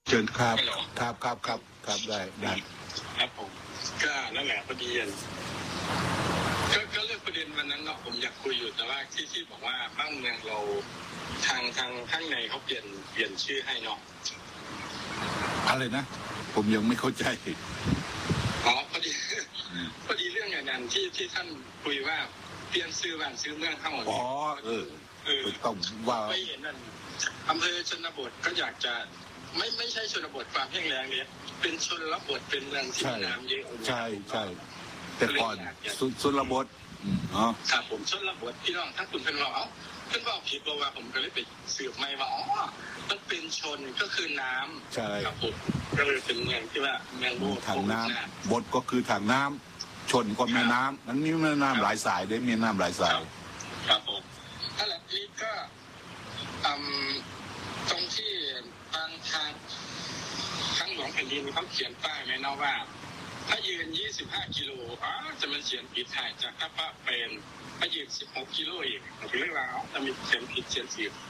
เชิญครับครับได้ครับผมก็นั่นแหละพอดีก็เรื่องประเด็นวันนั้นเนาะผมอยากคุยอยู่แต่ว่าที่บอกว่าบ้านเมืองเราทางข้างในเขาเปลี่ยนชื่อให้เนาะอะไรนะผมยังไม่เข้าใจอ๋อพอดีเรื่องอย่างนั้นที่ท่านคุยว่าเปลี่ยนชื่อบ้านชื่อเมืองเข้าอ๋อต้องว่าไม่เห็นนั่นอำเภอชนบทก็อยากจะไม่ใช่ชนบทความแห้งแล้งเนี่ยเป็นชนบทเป็นเมืองที่น้ำเยอะใช่แต่ก่อนชนบทอ๋อครับผมชนบทพี่น้องทั้งคุณเป็นว่าเพื่อนบอกผิดว่าผมก็เลยไปสืบไม่ว่ามันเป็นชนก็คือน้ำใช่ครับผมก็เลยเป็นเมืองที่ว่าเมืองโบทางน้ำบทก็คือทางน้ำชนก็แม่น้ำมันมีแม่น้ำหลายสายด้วยมีน้ำหลายสายครับผมถ้าหลังนี้ก็ตรงที่ทางหลวงแผ่นดินเขาเขียนป้ายไหมนะว่าถ้ายืน25กิโลจะมันเขียนผิดถ่ายจากถ้าพระเป็นถ้ายืน16กิโลอีกผมเรียกว่าจะมีเขียนผิดเขียนผิด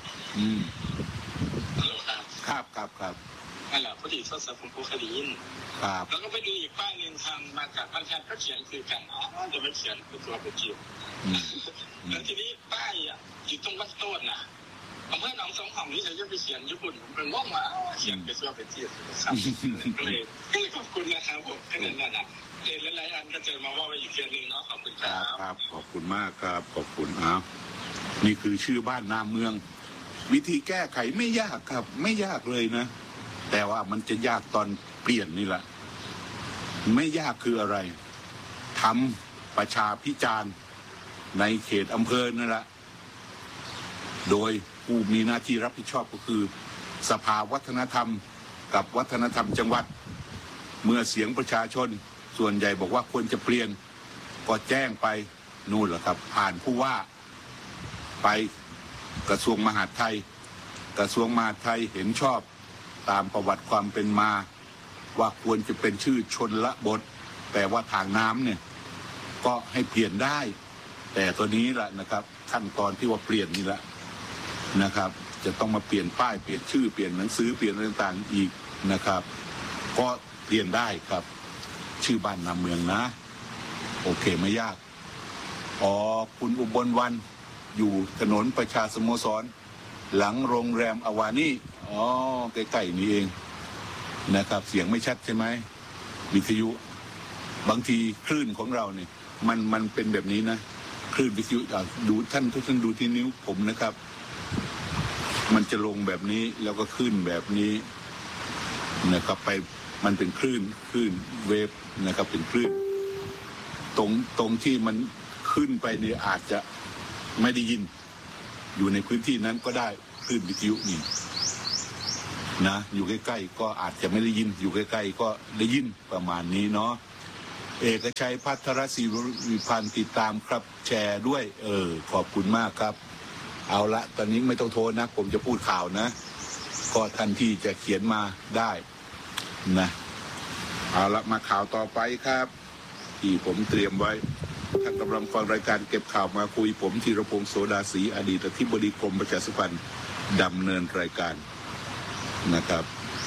ครับนั่นแหละพอดีทศผมพูดคดียินแล้วก็ไปดูอีกป้ายหนึ่งทางมาจากพันธะก็เขียนคือกันจะไม่เขียนเป็นตัวเป็นจิ๋วแล้วทีนี้ป้ายอยู่ตรงวัดต้นน่ะอำเภอหนองสองห้องนี้จะไปเขียนญี่ปุ่นผมเป็นว่องมาเขียนเป็นตัวเป็นจิ๋วครับก็เลยขอบคุณนะครับผมแค่นั้นนะหลายอันก็เจอมาว่าไปอยู่เพียงนึงเนาะขอบคุณครับขอบคุณมากครับขอบคุณนี่คือชื่อบ้านนาเมืองวิธีแก้ไขไม่ยากครับไม่ยากเลยนะแต่ว่ามันจะยากตอนเปลี่ยนนี่แหละไม่ยากคืออะไรทำประชาพิจารณ์ในเขตอำเภอนั่นแหละโดยผู้มีหน้าที่รับผิดชอบก็คือสภาวัฒนธรรมกับวัฒนธรรมจังหวัดเมื่อเสียงประชาชนส่วนใหญ่บอกว่าควรจะเปลี่ยนก็แจ้งไปนู่นแหละครับผ่านผู้ว่าไปกระทรวงมหาดไทยกระทรวงมหาดไทยเห็นชอบตามประวัติความเป็นมาว่าควรจะเป็นชื่อชนละบทแต่ว่าทางน้ำเนี่ยก็ให้เปลี่ยนได้แต่ตัวนี้แหละนะครับขั้นตอนที่ว่าเปลี่ยนนี่แหละนะครับจะต้องมาเปลี่ยนป้ายเปลี่ยนชื่อเปลี่ยนหนังสือเปลี่ยนอะไรต่างๆอีกนะครับก็เปลี่ยนได้ครับชื่อบ้านนาเมืองนะโอเคไม่ยากคุณอุบลวรรณอยู่ถนนประชาสโมสรหลังโรงแรมอวานี่ใกล้ๆนี่เองนะครับเสียงไม่ชัดใช่ไหมวิทยุบางทีคลื่นของเราเนี่ยมันเป็นแบบนี้นะคลื่นวิทยุดูท่านทุกท่านดูที่นิ้วผมนะครับมันจะลงแบบนี้แล้วก็ขึ้นแบบนี้นะครับไปมันเป็นคลื่นเวฟนะครับเป็นคลื่นตรงที่มันขึ้นไปเนี่ยอาจจะไม่ได้ยินอยู่ในพื้นที่นั้นก็ได้คลื่นวิทยุนี่นะอยู่ใกล้ๆก็อาจจะไม่ได้ยินอยู่ใกล้ๆก็ได้ยินประมาณนี้เนาะเอกชัยพัทรศรีวิพันธ์ติดตามครับแชร์ด้วยขอบคุณมากครับเอาละตอนนี้ไม่ต้องโทรนะผมจะพูดข่าวนะก็ทันที่จะเขียนมาได้นะเอาละมาข่าวต่อไปครับที่ผมเตรียมไว้ท่านกำลังฟังรายการเก็บข่าวมาคุยผมธีรพงษ์โสดาศรีอดีตอธิบดีกรมประชาสัมพันธ์ดำเนินรายการนะครับ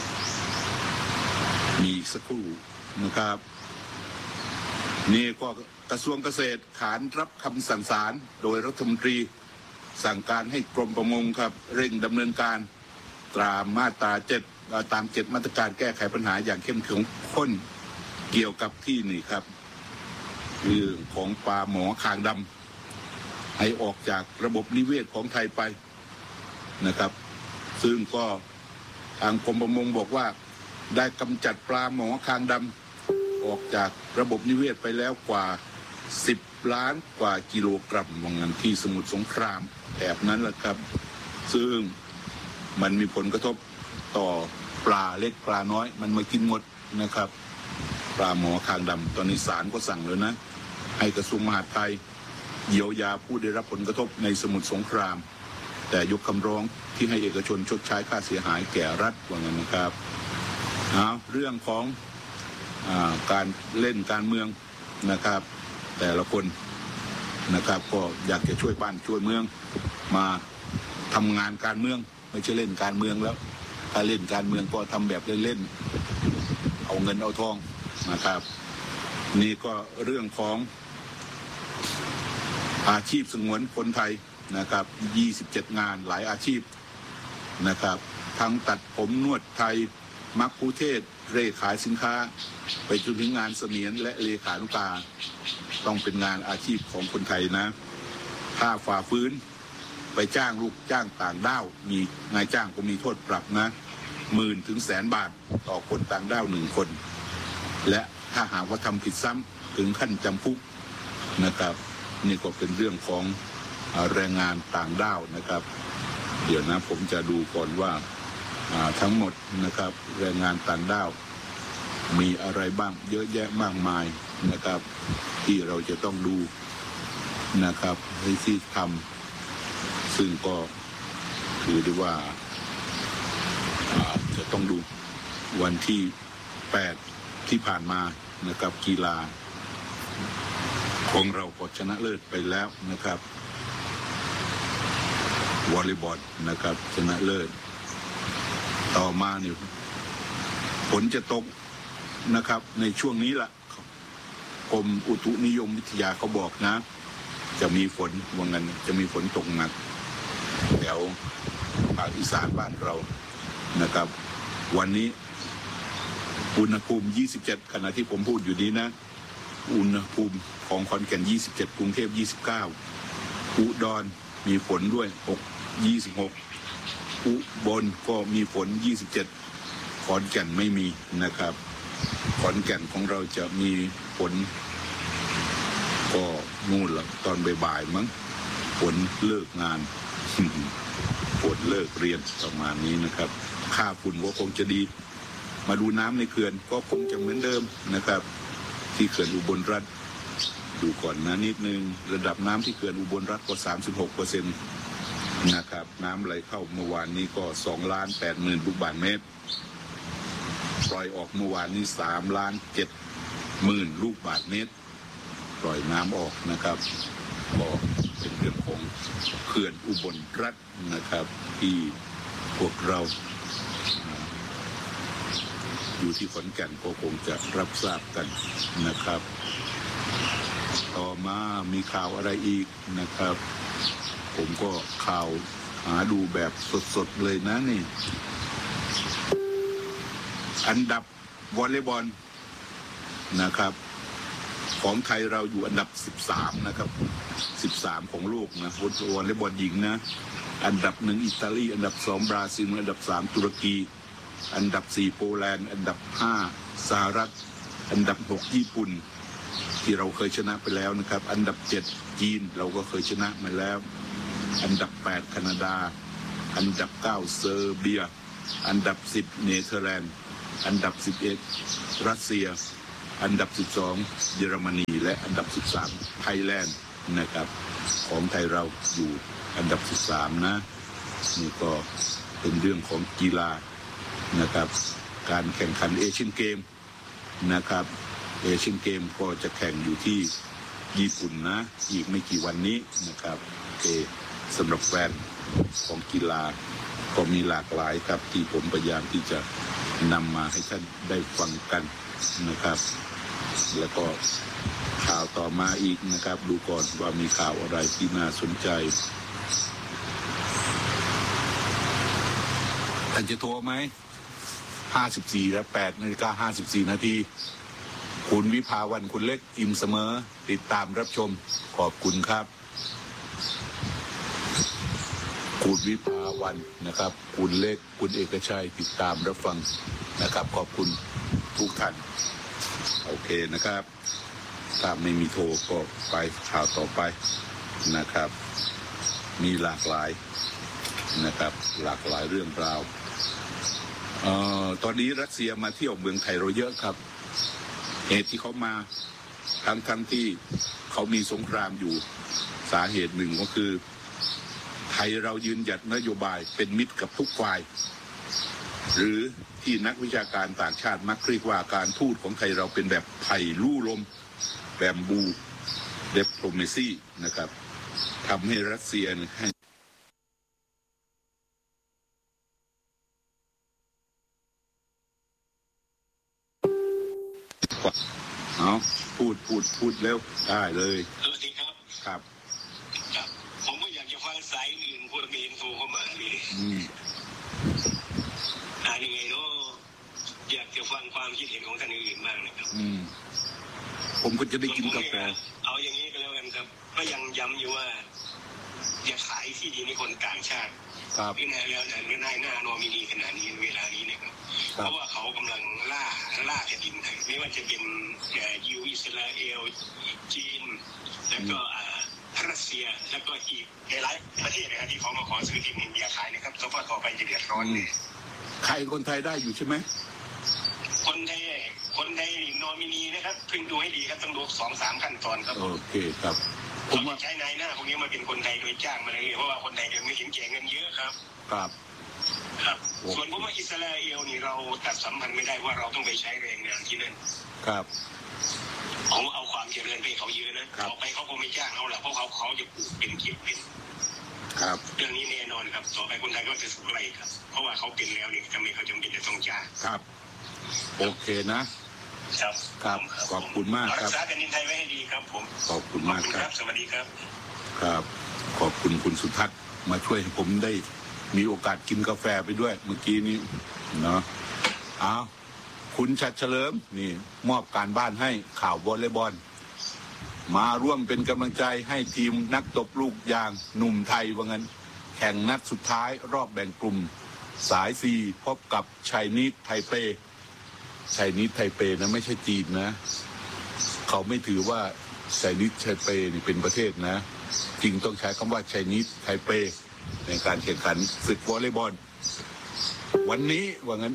มีสักครู่นะครับนี่ก็กระทรวงเกษตรขานรับคำสั่งศาลโดยรัฐมนตรีสั่งการให้กรมประมงครับเร่งดำเนินการตามมาตรา7มาตรการแก้ไขปัญหาอย่างเข้มข้นเกี่ยวกับที่นี่ครับเรื่องของปลาหมอคางดำให้ออกจากระบบนิเวศของไทยไปนะครับซึ่งก็ทางกรมประมงบอกว่าได้กำจัดปลาหมอคางดำออกจากระบบนิเวศไปแล้วกว่า10 ล้านกว่ากิโลกรัมว่างั้นที่สมุทรสงครามแถบนั้นแหละครับซึ่งมันมีผลกระทบต่อปลาเล็กปลาน้อยมันมากินหมดนะครับปลาหมอคางดำตอนนี้ศาลก็สั่งแล้วนะให้กระทรวงมหาดไทยเยียวยาผู้ได้รับผลกระทบในสมุทรสงครามแต่ยกคำร้องที่ให้เอกชนชดใช้ค่าเสียหายแก่รัฐว่างั้นนะครับเรื่องของการเล่นการเมืองนะครับแต่ละคนนะครับก็อยากจะช่วยบ้านช่วยเมืองมาทำงานการเมืองไม่ใช่เล่นการเมืองแล้วถ้าเล่นการเมืองก็ทำแบบเล่นๆเอาเงินเอาทองนะครับนี่ก็เรื่องของอาชีพสงวนคนไทยนะครับ27งานหลายอาชีพนะครับทั้งตัดผมนวดไทยมัคคุเทศก์เร่ขายสินค้าไปจนถึงงานเสมียนและเลขานุการต้องเป็นงานอาชีพของคนไทยนะถ้าฝ่าฝืนไปจ้างลูกจ้างต่างด้าวมีนายจ้างก็มีโทษปรับนะ10,000 ถึง100,000 บาทต่อคนต่างด้าว1 คนและถ้าหากว่าทำผิดซ้ำถึงขั้นจำคุกนะครับนี่ก็เป็นเรื่องของแรงงานต่างด้าวนะครับเดี๋ยวนะผมจะดูก่อนว่าทั้งหมดนะครับแรงงานต่างด้าวมีอะไรบ้างเยอะแยะมากมายนะครับที่เราจะต้องดูนะครับให้ที่ทำซึ่งก็คือได้ว่าจะต้องดูวันที่8ที่ผ่านมานะครับกีฬาของเราก็ชนะเลิศไปแล้วนะครับวอลเลย์บอลนะครับชนะเลิศต่อมาเนี่ยฝนจะตกนะครับในช่วงนี้ล่ะกรมอุตุนิยมวิทยาเขาบอกนะจะมีฝนว่างั้นจะมีฝนตกหนักแถวภาคอีสานบ้านเรานะครับวันนี้อุณหภูมิ27ขณะที่ผมพูดอยู่นี้นะอุณหภูมิของขอนแก่น27กรุงเทพ29อุดรมีฝนด้วย26อุบลก็มีฝน27ขอนแก่นไม่มีนะครับขอนแก่นของเราจะมีฝนก็นู่นละตอนบ่ายๆมั้งฝนเลิกงาน ฝนเลิกเรียนประมาณนี้นะครับค่าฝุ่นก็คงจะดีมาดูน้ำในเขื่อนก็คงจะเหมือนเดิมนะครับที่เขื่อนอุบลรัฐดูก่อนนะนิดนึงระดับน้ำที่เขื่อนอุบลรัฐก็ 36% นะครับน้ำไหลเข้าเมื่อวานนี้ก็2,80,000 ลูกบาศก์เมตรปล่อยออกเมื่อวานนี้3,70,000 ลูกบาศก์เมตรปล่อยน้ำออกนะครับก็เป็นเรื่องของเขื่อนอุบลรัฐนะครับที่พวกเราอยู่ที่ขอนแก่นก็คงจะรับทราบกันนะครับต่อมามีข่าวอะไรอีกนะครับผมก็ข่าวหาดูแบบสดๆเลยนะนี่อันดับวอลเลย์บอลนะครับของไทยเราอยู่อันดับ13นะครับ13ของโลกนะวอลเลย์บอลหญิงนะอันดับ1อิตาลีอันดับ2บราซิลอันดับ3ตุรกีอันดับ4โปแลนด์อันดับ5สหรัฐอันดับ6ญี่ปุ่นที่เราเคยชนะไปแล้วนะครับอันดับ7จีนเราก็เคยชนะมาแล้วอันดับ8แคนาดาอันดับ9เซอร์เบียอันดับ10เนเธอร์แลนด์อันดับ11รัสเซียอันดับ12เยอรมนีและอันดับ13ไทยแลนด์นะครับของไทยเราอยู่อันดับ13นะนี่ก็เป็นเรื่องของกีฬานะครับการแข่งขันเอเชียนเกมนะครับเอเชียนเกมก็จะแข่งอยู่ที่ญี่ปุ่นนะอีกไม่กี่วันนี้นะครับโอเคสำหรับแฟนของกีฬาก็มีหลากหลายครับที่ผมพยายามที่จะนำมาให้ท่านได้ฟังกันนะครับแล้วก็ข่าวต่อมาอีกนะครับดูก่อนว่ามีข่าวอะไรที่น่าสนใจท่านจะโทรไหม54 และ 8:54 นาทีคุณวิภาวันคุณเล็กอิ่มเสมอติดตามรับชมขอบคุณครับคุณวิภาวันนะครับคุณเล็กคุณเอกชัยติดตามรับฟังนะครับขอบคุณทุกท่านโอเคนะครับถ้าไม่มีโทรก็ไปข่าวต่อไปนะครับมีหลากหลายนะครับหลากหลายเรื่องราวตอนนี้รัสเซียมาเที่ยวเมืองไทยเราเยอะครับเหตุที่เขามาทั้งที่เขามีสงครามอยู่สาเหตุหนึ่งก็คือไทยเรายืนหยัดนโยบายเป็นมิตรกับทุกฝ่ายหรือที่นักวิชาการต่างชาติมักเรียกว่าการทูตของไทยเราเป็นแบบไผ่ลู่ลมแบมบูเดปโลเมซีนะครับทำให้รัสเซียให้เอาพูดเร็วได้เลยสวัสดีครับครับผมก็อยากจะฟังสายอื่นพวกนี้โทรเข้ามาเลยยังไงเนาะอยากจะฟังความคิดเห็นของท่านอื่นมากนะครับผมก็จะได้กินกาแฟเอาอย่างนี้ก็แล้วกันครับก็ยังย้ำอยู่ว่าอย่าขายที่ดินให้คนต่างชาติที่ไหนแล้วเนี่ยนายหน้านอมินีขนาดนี้เวลานี้นะครับเพราะว่าเขากำลังล่าแผ่นดินไทยไม่ว่าจะเป็นยูอิสราเอลจีนแล้วก็รัสเซียแล้วก็อีกหลายประเทศนะครับที่เขามาขอซื้อที่อินเดียขายนะครับสภาพต่อไปจะเดือดร้อนเลยใครคนไทยได้อยู่ใช่ไหมคนไทยนอมินีนะครับพึงดูให้ดีครับต้องดู 2-3 ขั้นตอนครับโอเคครับผมว่าใช้นายหน้าพวกนี้มาเป็นคนไทยโดยจ้างมาเลยเพราะว่าคนไทยจะไม่เห็นแก่เงินเยอะครับส่วนพวกอิสราเอลนี่เราตัดสัมพันธ์ไม่ได้ว่าเราต้องไปใช้แรงงานที่นั่นครับผมเอาความเจริญไปเขาเยอะนะต่อไปเขาคงไม่จ้างเขาแหละเพราะเขาจะปลูกเป็นเก็บเป็นครับเรื่องนี้แน่นอนครับต่อไปคนไทยก็จะสู้ไล่ครับเพราะว่าเขาเป็นแล้วนี่ทำไมเขาจำเป็นจะต้องจ้างครับโอเคนะครับขอบคุณมากครับรักษาแผ่นดินไทยไว้ให้ดีครับผมขอบคุณมากครับสวัสดีครับครับขอบคุณคุณสุทัศน์มาช่วยให้ผมได้มีโอกาสกินกาแฟไปด้วยเมื่อกี้นี้เนาะเอาคุณชัดเฉลิมนี่มอบการบ้านให้ข่าววอลเลย์บอลมาร่วมเป็นกำลังใจให้ทีมนักตบลูกยางหนุ่มไทยว่างั้นแข่งนัดสุดท้ายรอบแบ่งกลุ่มสาย4พบกับไชนีสไทเปนะไม่ใช่จีนนะเขาไม่ถือว่าไชนีสไทเปนี่เป็นประเทศนะจริงต้องใช้คำว่าไชนีสไทเปในการแข่งขันศึกวอลเลย์บอลวันนี้ว่างั้น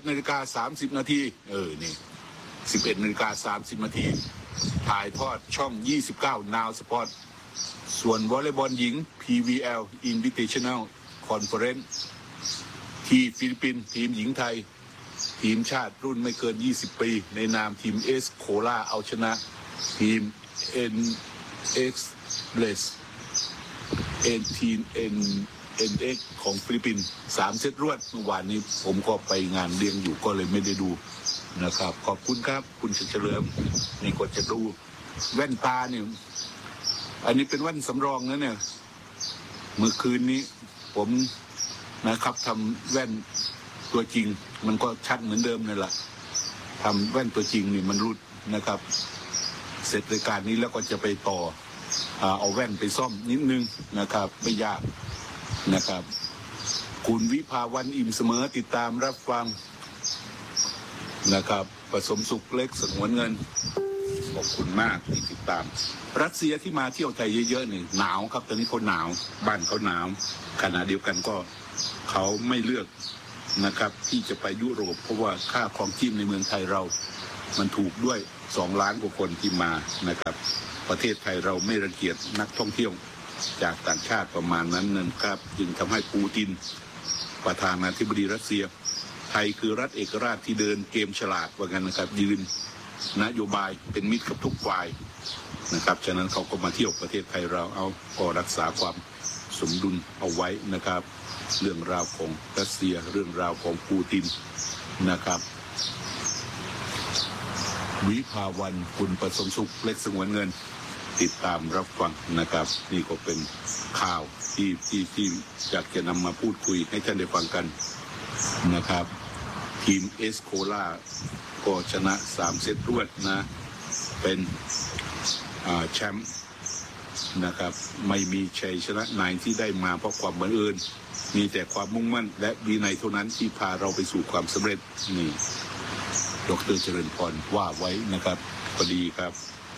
11:30 น.นี่ 11:30 น.ถ่ายทอดช่อง29 Now Sport ส่วนวอลเลย์บอลหญิง PVL Invitational Conference ที่ฟิลิปปินส์ทีมหญิงไทยทีมชาติรุ่นไม่เกิน20 ปีในนามทีมเอสโคลาเอาชนะทีม NX Bless NX ของฟิลิปปินส์3 เซตรวดเมื่อวานนี้ผมก็ไปงานเลี้ยงอยู่ก็เลยไม่ได้ดูนะครับขอบคุณครับคุณเฉลิมนี่ก็จะดูแว่นตาเนี่ยอันนี้เป็นแว่นสำรองนะเนี่ยเมื่อคืนนี้ผมนะครับทำแว่นตัวจริงมันก็ชัดเหมือนเดิมนี่แหละทำแว่นตัวจริงนี่มันรุดนะครับเสร็จรายการนี้แล้วก็จะไปต่อเอาแว่นไปซ่อมนิดนึงนะครับไม่ยากนะครับคุณวิภาวันอิ่มเสมอติดตามรับฟังนะครับผสมสุขเล็กสงวนเงินขอบคุณมากที่ติดตามรัสเซียที่มาเที่ยวไทยเยอะๆนี่หนาวครับตอนนี้เขาหนาวบ้านเขาหนาวขณะเดียวกันก็เขาไม่เลือกนะครับที่จะไปยุโรปเพราะว่าค่าครองชีพในเมืองไทยเรามันถูกด้วย2 ล้านกว่าคนที่มานะครับประเทศไทยเราไม่รังเกียจนักท่องเที่ยวจากต่างชาติประมาณนั้นนะครับจึงทำให้ปูตินประธานาธิบดีรัสเซียไทยคือรัฐเอกราชที่เดินเกมฉลาดว่างั้นนะครับยืนนโยบายเป็นมิตรกับทุกฝ่ายนะครับฉะนั้นเขาก็มาเที่ยวประเทศไทยเราเอาก็รักษาความสมดุลเอาไว้นะครับเรื่องราวของรัสเซียเรื่องราวของปูตินนะครับวิภาวันคุณผสมสุขเล็กสงวนเงินติดตามรับฟังนะครับนี่ก็เป็นข่าวที่อยากจะนำมาพูดคุยให้ท่านได้ฟังกันนะครับทีมเอสโคลาก็ชนะ3 เซตรวดนะเป็นแชมป์นะครับไม่มีชัยชนะไหนที่ได้มาเพราะความบังเอิญมีแต่ความมุ่งมั่นและวินัยเท่านั้นที่พาเราไปสู่ความสำเร็จนี่ดร.เจริญพรว่าไว้นะครับพอดีครับ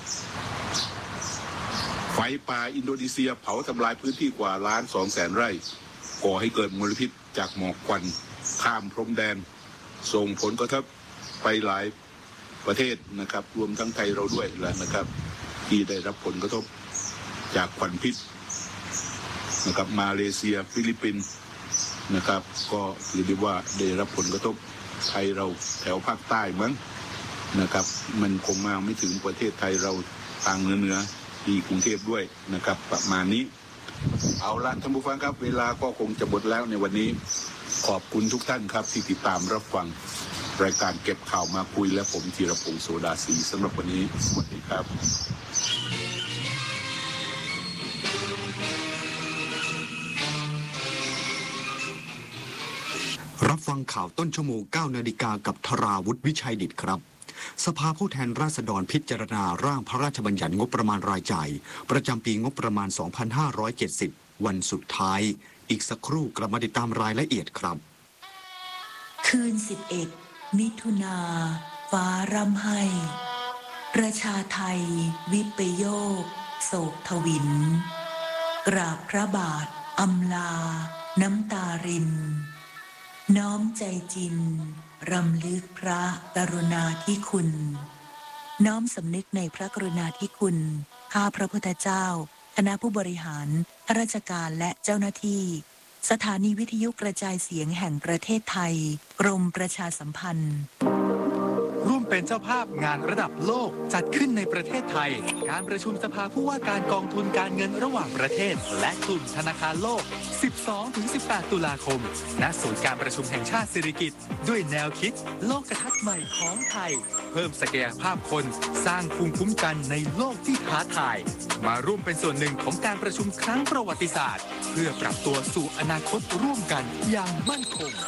ไฟป่าอินโดนีเซียเผาทำลายพื้นที่กว่า1,200,000 ไร่ก่อให้เกิดมลพิษจากหมอกควันข้ามพรมแดนส่งผลกระทบไปหลายประเทศนะครับรวมทั้งไทยเราด้วยแหละนะครับที่ได้รับผลกระทบจากควันพิษนะครับมาเลเซียฟิลิปปินส์นะครับก็ถือได้ว่าได้รับผลกระทบไทยเราแถวภาคใต้มั้งนะครับมันคงมาไม่ถึงประเทศไทยเราทางเหนือที่กรุงเทพด้วยนะครับประมาณนี้เอาละท่านผู้ฟังครับเวลาก็คงจะหมดแล้วในวันนี้ขอบคุณทุกท่านครับที่ติดตามรับฟังรายการเก็บข่าวมาคุยและผมธีรพงษ์โสดาศรีสำหรับวันนี้สวัสดีครับรับฟังข่าวต้นชั่วโมง 9 นาฬิกากับธราวุฒิวิชัยดิษฐ์ครับสภาผู้แทนราษฎรพิจารณาร่างพระราชบัญญัติงบประมาณรายจ่ายประจำปีงบประมาณ 2570 วันสุดท้ายอีกสักครู่กลับมาติดตามรายละเอียดครับคืน 11 มิถุนาฟ้าร่ำไห้ประชาไทยวิปโยคโศกทวินกราบพระบาทอำลาน้ำตารินน้อมใจจริงรำลึกพระกรุณาธิคุณน้อมสำนึกในพระกรุณาธิคุณข้าพระพุทธเจ้าคณะผู้บริหารข้าราชการและเจ้าหน้าที่สถานีวิทยุกระจายเสียงแห่งประเทศไทยกรมประชาสัมพันธ์ร่วมเป็นเจ้าภาพงานระดับโลกจัดขึ้นในประเทศไทยการประชุมสภาผู้ว่าการกองทุนการเงินระหว่างประเทศและกลุ่มธนาคารโลก 12-18 ตุลาคมณศูนย์การประชุมแห่งชาติสิริกิติ์ด้วยแนวคิดโลกทัศน์ใหม่ของไทยเพิ่มศักยภาพคนสร้างภูมิคุ้มกันในโลกที่ท้าทายมาร่วมเป็นส่วนหนึ่งของการประชุมครั้งประวัติศาสตร์เพื่อปรับตัวสู่อนาคตร่วมกันอย่างมั่นคง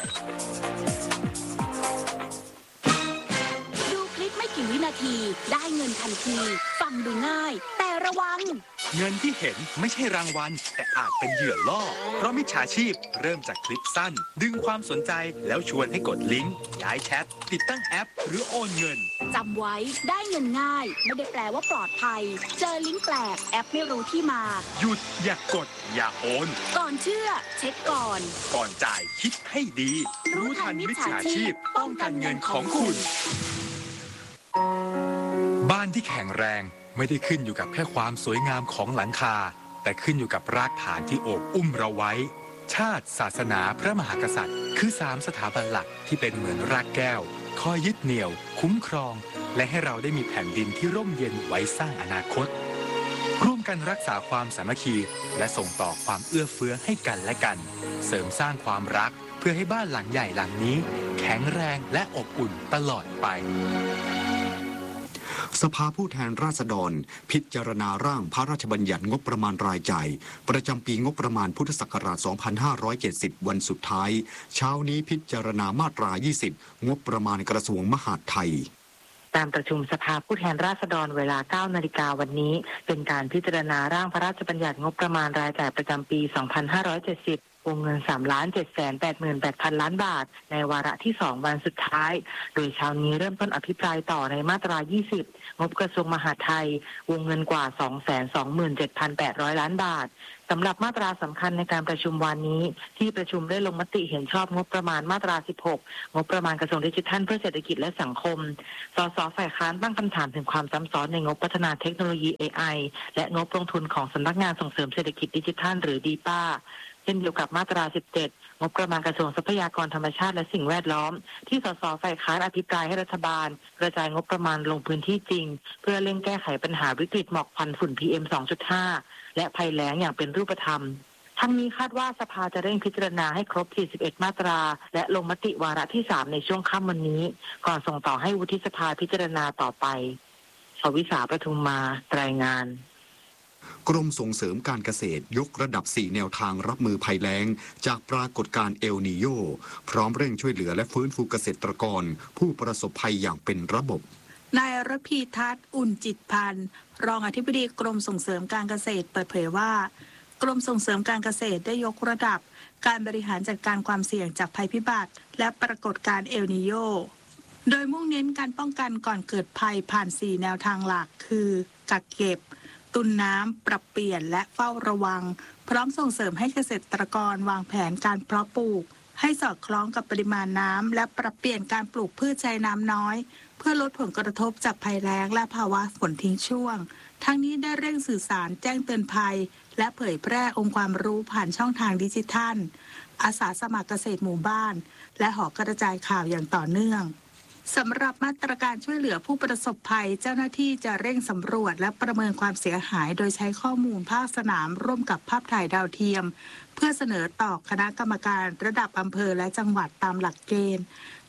กี่วินาทีได้เงินทันทีฟังดูง่ายแต่ระวังเงินที่เห็นไม่ใช่รางวัลแต่อาจเป็นเหยื่อล่อเพราะมิจฉาชีพเริ่มจากคลิปสั้นดึงความสนใจแล้วชวนให้กดลิงก์ย้ายแชทติดตั้งแอปหรือโอนเงินจำไว้ได้เงินง่ายไม่ได้แปลว่าปลอดภัยเจอลิงก์แปลกแอปไม่รู้ที่มาหยุดอย่ากดอย่าโอนก่อนเชื่อเช็คก่อนจ่ายคิดให้ดีรู้ทันมิจฉาชีพป้องกันเงินของคุณบ้านที่แข็งแรงไม่ได้ขึ้นอยู่กับแค่ความสวยงามของหลังคาแต่ขึ้นอยู่กับรากฐานที่โอบอุ้มเราไว้ชาติศาสนาพระมหากษัตริย์คือ3สถาบันหลักที่เป็นเหมือนรากแก้วคอยยึดเหนี่ยวคุ้มครองและให้เราได้มีแผ่นดินที่ร่มเย็นไว้สร้างอนาคตร่วมกันรักษาความสามัคคีและส่งต่อความเอื้อเฟื้อให้กันและกันเสริมสร้างความรักเพื่อให้บ้านหลังใหญ่หลังนี้แข็งแรงและอบอุ่นตลอดไปสภาผู้แทนราษฎรพิจารณาร่างพระราชบัญญัติงบประมาณรายจ่ายประจำปีงบประมาณพุทธศักราช 2570 วันสุดท้ายเช้านี้พิจารณามาตรา 20 งบประมาณกระทรวงมหาดไทยการประชุมสภาผู้แทนราษฎรเวลา 9 นาฬิกาวันนี้เป็นการพิจารณาร่างพระราชบัญญัติงบประมาณรายจ่ายประจำปี 2570วงเงิน 3,788,000 ล้านบาทในวาระที่ 2 วันสุดท้ายโดยเช้านี้เริ่มต้นอภิปรายต่อในมาตรา 20 งบกระทรวงมหาดไทยวงเงินกว่า 227,800 ล้านบาทสำหรับมาตราสำคัญในการประชุมวันนี้ที่ประชุมได้ลงมติเห็นชอบงบประมาณมาตรา 16 งบประมาณกระทรวงดิจิทัลเพื่อเศรษฐกิจและสังคมสสฝ่ายค้านตั้งคำถามถึงความซ้ำซ้อนในงบพัฒนาเทคโนโลยี AI และงบลงทุนของสำนักงานส่งเสริมเศรษฐกิจดิจิทัลหรือดีป้าเช่นเดียวกับมาตรา 17 งบประมาณกระทรวงทรัพยากรธรรมชาติและสิ่งแวดล้อมที่สสฝ่ายค้านอภิปรายให้รัฐบาลกระจายงบประมาณลงพื้นที่จริงเพื่อเร่งแก้ไขปัญหาวิกฤตหมอกควันฝุ่น PM 2.5 และภัยแล้งอย่างเป็นรูปธรรมทั้งนี้คาดว่าสภาจะเร่งพิจารณาให้ครบ 41 มาตราและลงมติวาระที่ 3 ในช่วงค่ำวันนี้ก่อนส่งต่อให้วุฒิสภาพิจารณาต่อไปชวิสาปทุมมารายงานกรมส่งเสริมการเกษตรยกระดับ 4 แนวทางรับมือภัยแล้งจากปรากฏการณ์เอลนีโญพร้อมเร่งช่วยเหลือและฟื้นฟูเกษตรกรผู้ประสบภัยอย่างเป็นระบบนายระพีทัศน์อุ่นจิตพันธ์รองอธิบดีกรมส่งเสริมการเกษตรเปิดเผยว่ากรมส่งเสริมการเกษตรได้ยกระดับการบริหารจัดการความเสี่ยงจากภัยพิบัติและปรากฏการณ์เอลนีโญโดยมุ่งเน้นการป้องกันก่อนเกิดภัยผ่าน 4 แนวทางหลักคือกักเก็บตุนน้ำปรับเปลี่ยนและเฝ้าระวังพร้อมส่งเสริมให้เกษตรกรวางแผนการเพาะปลูกให้สอดคล้องกับปริมาณน้ำและปรับเปลี่ยนการปลูกพืชใช้น้ำน้อยเพื่อลดผลกระทบจากภัยแล้งและภาวะฝนทิ้งช่วงทั้งนี้ได้เร่งสื่อสารแจ้งเตือนภัยและเผยแพร่องค์ความรู้ผ่านช่องทางดิจิทัลอาสาสมัครเกษตรหมู่บ้านและหอกระจายข่าวอย่างต่อเนื่องสำหรับมาตรการช่วยเหลือผู้ประสบภัยเจ้าหน้าที่จะเร่งสำรวจและประเมินความเสียหายโดยใช้ข้อมูลภาคสนามร่วมกับภาพถ่ายดาวเทียมเพื่อเสนอต่อคณะกรรมการระดับอำเภอและจังหวัดตามหลักเกณฑ์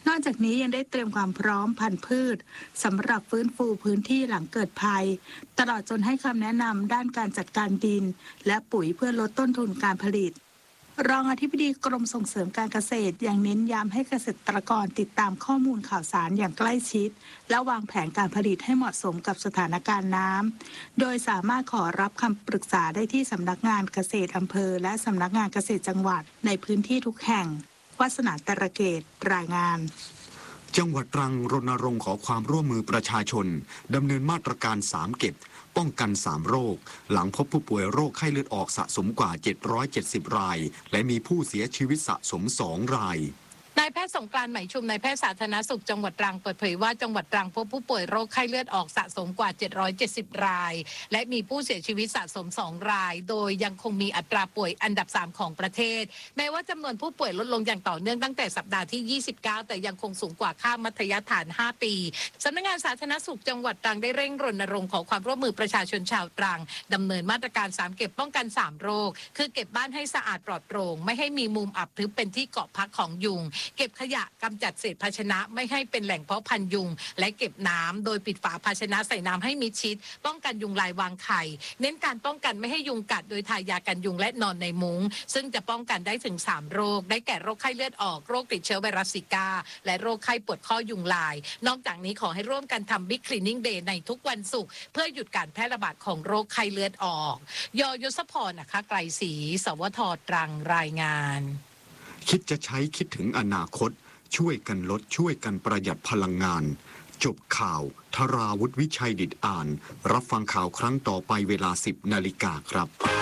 นอกจากนี้ยังได้เตรียมความพร้อมพันธุ์พืชสำหรับฟื้นฟูพื้นที่หลังเกิดภัยตลอดจนให้คำแนะนำด้านการจัดการดินและปุ๋ยเพื่อลดต้นทุนการผลิตรองอธิบดีกรมส่งเสริมการเกษตรยังเน้นย้ำให้เกษตรกรติดตามข้อมูลข่าวสารอย่างใกล้ชิดและวางแผนการผลิตให้เหมาะสมกับสถานการณ์น้ำโดยสามารถขอรับคำปรึกษาได้ที่สำนักงานเกษตรอำเภอและสำนักงานเกษตรจังหวัดในพื้นที่ทุกแห่งวาสนาตระเกตรายงานจังหวัดตรังรณรงค์ขอความร่วมมือประชาชนดำเนินมาตรการ3เก็บป้องกัน3โรคหลังพบผู้ป่วยโรคไข้เลือดออกสะสมกว่า770รายและมีผู้เสียชีวิตสะสม2รายนายแพทย์สงกรานต์ไหมชุมนายแพทย์สาธารณสุขจังหวัดตรังเปิดเผยว่าจังหวัดตรังพบผู้ป่วยโรคไข้เลือดออกสะสมกว่า770รายและมีผู้เสียชีวิตสะสม2รายโดยยังคงมีอัตราป่วยอันดับ3ของประเทศแม้ว่าจำนวนผู้ป่วยลดลงอย่างต่อเนื่องตั้งแต่สัปดาห์ที่29แต่ยังคงสูงกว่าค่ามัธยฐาน5ปีสำนักงานสาธารณสุขจังหวัดตรังได้เร่งรณรงค์ขอความร่วมมือประชาชนชาวตรังดำเนินมาตรการ3เก็บป้องกัน3โรคคือเก็บบ้านให้สะอาดปลอดโปร่งไม่ให้มีมุมอับทึบเป็นที่เกาะพักของยุงเก็บขยะกำจัดเศษภาชนะไม่ให้เป็นแหล่งเพาะพันธุ์ยุงและเก็บน้ำโดยปิดฝาภาชนะใส่น้ำให้มิดชิดป้องกันยุงลายวางไข่เน้นการป้องกันไม่ให้ยุงกัดโดยทายากันยุงและนอนในมุ้งซึ่งจะป้องกันได้ถึง3โรคได้แก่โรคไข้เลือดออกโรคติดเชื้อไวรัสซิก้าและโรคไข้ปวดข้อยุงลายนอกจากนี้ขอให้ร่วมกันทำบิ๊กคลีนนิ่งเดย์ในทุกวันศุกร์เพื่อหยุดการแพร่ระบาดของโรคไข้เลือดออกยศพรนะคะไกรศรีสวทตรังรายงานคิดจะใช้คิดถึงอนาคตช่วยกันลดช่วยกันประหยัดพลังงานจบข่าวธราวุฒิวิชัยดิษฐ์อ่านรับฟังข่าวครั้งต่อไปเวลา 10 นาฬิกาครับ